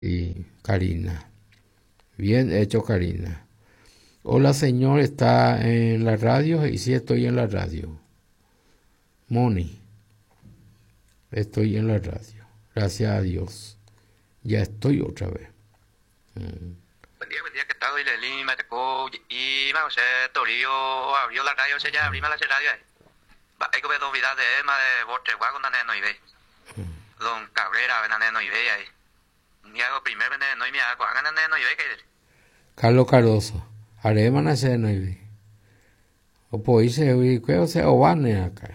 Y Karina. Bien hecho, Karina. Hola, señor, ¿está en la radio? Y sí, estoy en la radio. Moni, estoy en la radio. Gracias a Dios. Ya estoy otra vez. Buen día, ¿qué tal? Le Lima, te co y vamos a Torio, abrió la radio, se ya abrimos la radio. Hay que ver dos vidas de Emma de Borte, guaco, no no ve. Don Cabrera, ven no ve ahí. Ni hago primero, no me hago, hagan no ve que. Carlos Cardoso. Haremos nacer no hay. O pues o sea, o van acá.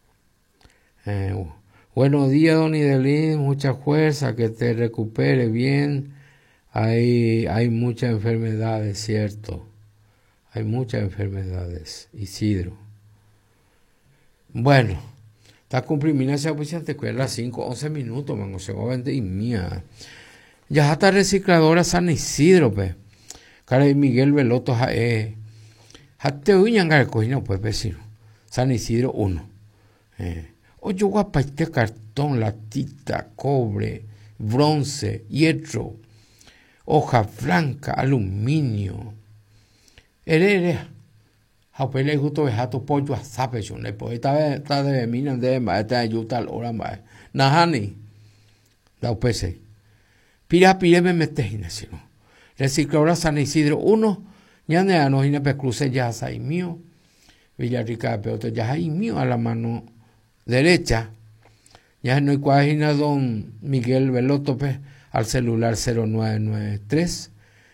Buenos días, don Idelín, mucha fuerza, que te recupere bien. Hay muchas enfermedades, cierto. Hay muchas enfermedades, Isidro. Bueno, está cumpliendo esa posición, te cuesta las 5:11 minutos, man, o sea, y mía. Ya está recicladora San Isidro, pe. Cara de Miguel Veloto, te uñan al cojino, pues, vecino. San Isidro 1. Oye, guapa, este cartón, latita, cobre, bronce, hierro, hoja blanca, aluminio. Eres, apele justo bejato pollo a sape, yo le puedo estar de minan de más, te ayuda al hora más. Nahani, da upese. Pira me metes en ese, ¿no? Recicladora San Isidro 1, ya ne anojina pe cruce ya sai mío, Villarrica de Peote ya hay mío a la mano derecha, ya no hay cuajina don Miguel Veloto pe, al celular 0993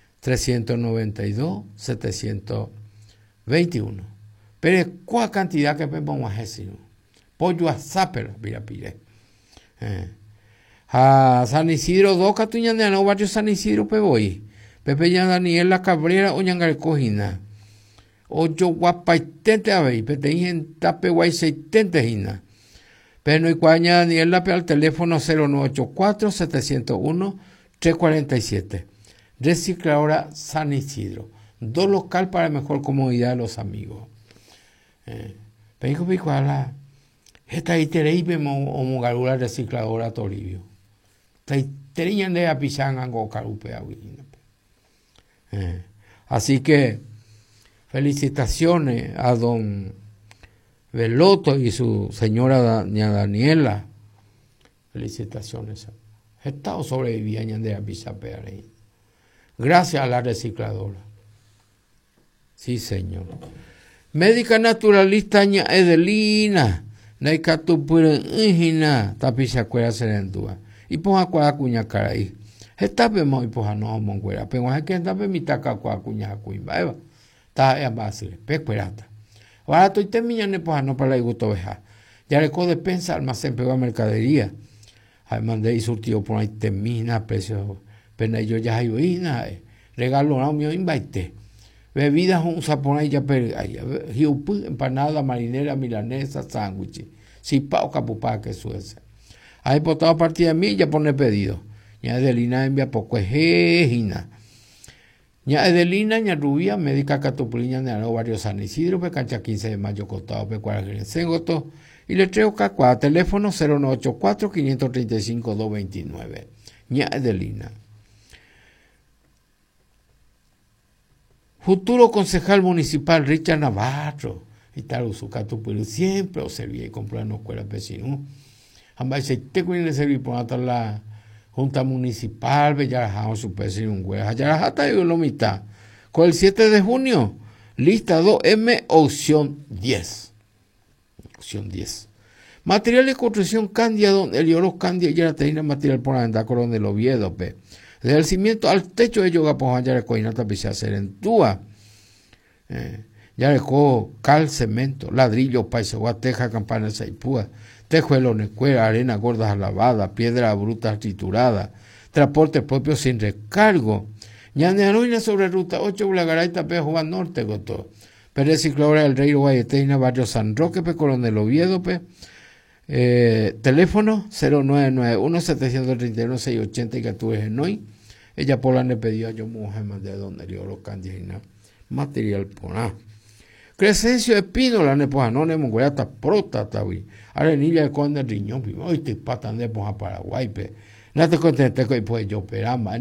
392 721. Pero ¿cuál cantidad que vamos a decir? Pollo a zapper, mira pire. A San Isidro 2, Catuña de no barrio San Isidro pe voy. Pepe ya Daniel la Cabrera oñangar cojina. Ocho guapa itente a ver, pete en tape guay seitente hina. Pero no hay cuaña Daniel la pe al teléfono 0984 701 347. Recicladora San Isidro. Dos local para mejor comodidad de los amigos. Pero dijo la esta iterei o mogarula recicladora Toribio. Tenían de apisan ango carupe aguina. Así que felicitaciones a don Veloto y su señora doña Daniela. Felicitaciones. He estado sobreviviendo de apisapear. Gracias a la recicladora. Sí, señor. Médica naturalista ña Edelina. Naikatu pura ingina. Tapisacuera serendúa. Y ponga cuada cuña caray. Está vemos y pues no monguera, pero es que está mitaka kwa cuña cuimba, eva. Está en base, pecuerata. Ahora estoy terminando pues no para la gusto veja. Ya le co despensa almacén pegó a mercadería. Ahí mandé y surtió por ahí termina precio. Pero yo ya hay oína, regalo no mío invite. Bebidas un sapón ahí ya empanada marinera milanesa sándwich. Si pao capupá que suece. Ahí potado partida de mí ya pone pedido. Ña Edelina envía poco ejejina. Ña Edelina, ña Rubia, médica catupuliña de Aro, barrio San Isidro, pecancha 15 de mayo, costado, pecuara, Sengoto, y le traigo cacua, teléfono 0984-535-229. Ña Edelina. Futuro concejal municipal Richard Navarro, y tal, su catupulín, siempre observé y compró en la escuela vecino. Ambas se te cuiden servir por la Junta Municipal, Bellarajá, su vecino, un güey, Ayarajata y lo mitad. Con el 7 de junio, lista 2M, opción 10. Opción 10. Material de construcción Candia, donde el Lloros Candia y la tenía material por andar con el Oviedo, pe. Desde el cimiento al techo de yoga, pues ya le coinata pisa serentúa. Ya le cal, cemento, ladrillo, paisa, guateja, campana, saipúa. Tejuelones, cuera, arena gorda lavada, piedra bruta triturada, transporte propio sin recargo. Ñanearoina sobre ruta 8, Bulagaray, Tapea, Juan Norte, Gotó. Pérez Ciclora, el Rey Guayeteina, barrio San Roque, pe, Coronel Oviedo, pe. Teléfono 0991-731-680 y Gatúes Enoy. Ella por la ne pedido a yo mujer más de donde le oro candidatina. Material por nada. Crescencio Espínola, ne pues no ne mongoyata prota tawi. Arenilla de conde riñón, hoy te patan de poja Paraguay, pe. La te contesté que pues yo esperaba.